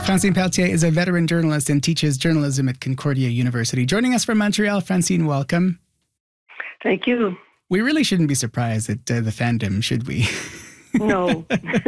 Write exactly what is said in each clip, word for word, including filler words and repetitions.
Francine Pelletier is a veteran journalist and teaches journalism at Concordia University. Joining us from Montreal, Francine, welcome. Thank you. We really shouldn't be surprised at uh, the fandom, should we? No.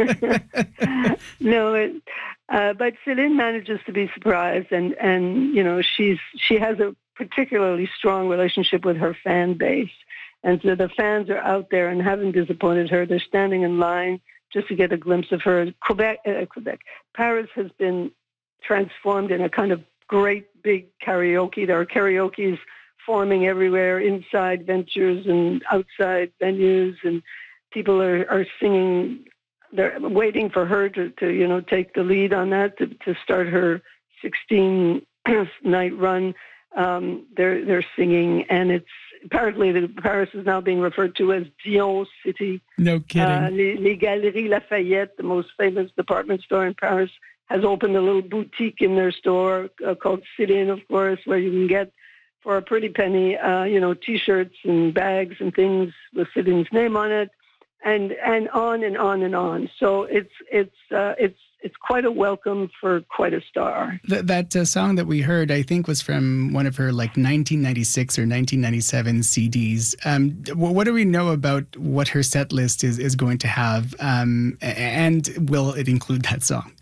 no, it, uh, but Céline manages to be surprised, and, and you know, she's she has a particularly strong relationship with her fan base. And so the fans are out there and haven't disappointed her. They're standing in line just to get a glimpse of her. Quebec, uh, Quebec, Paris has been transformed in a kind of great big karaoke. There are karaokes forming everywhere, inside ventures and outside venues, and people are, are singing. They're waiting for her to, to, you know, take the lead on that, to, to start her sixteen-night run. Um, they're they're singing, and it's apparently the, Paris is now being referred to as Dion City. No kidding. Uh, Les, Les Galeries Lafayette, the most famous department store in Paris, has opened a little boutique in their store uh, called Céline, of course, where you can get for a pretty penny, uh, you know, T-shirts and bags and things with Céline's name on it, and and on and on and on. So it's it's uh, it's it's quite a welcome for quite a star. Th- that uh, song that we heard, I think, was from one of her like nineteen ninety-six or nineteen ninety-seven C Ds. Um, w- what do we know about what her set list is is going to have, um, and will it include that song?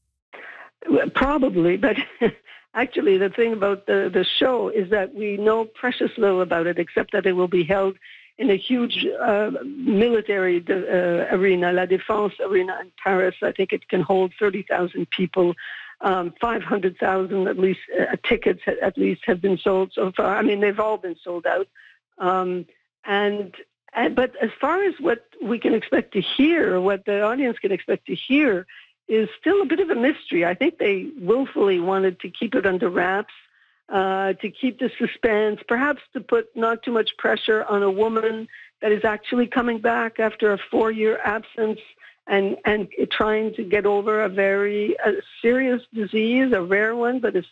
Probably, but actually the thing about the, the show is that we know precious little about it, except that it will be held in a huge uh, military uh, arena, La Défense Arena in Paris. I think it can hold thirty thousand people. Um, five hundred thousand at least uh, tickets at least have been sold so far. I mean, they've all been sold out. Um, and, and but as far as what we can expect to hear, what the audience can expect to hear, is still a bit of a mystery. I think they willfully wanted to keep it under wraps, uh, to keep the suspense, perhaps to put not too much pressure on a woman that is actually coming back after a four-year absence and, and trying to get over a very uh, serious disease, a rare one, but it's